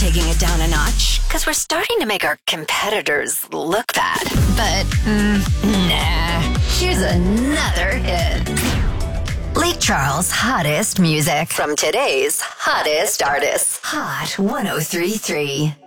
taking it down a notch because we're starting to make our competitors look bad. But, nah. Here's another hit. Lake Charles' hottest music from today's hottest artists. Hot 103.3.